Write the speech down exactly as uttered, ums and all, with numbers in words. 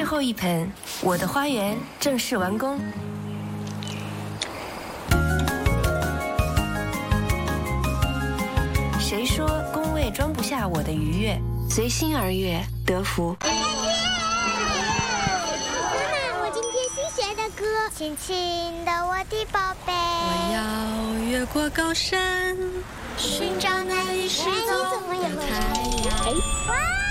后一盆，我的花园正式完工。谁说工位装不下我的愉悦？随心而悦，得福。 妈妈，我今天新学的歌，亲亲的我的宝贝。 我要越过高山，寻找那一失踪的太阳。 哇！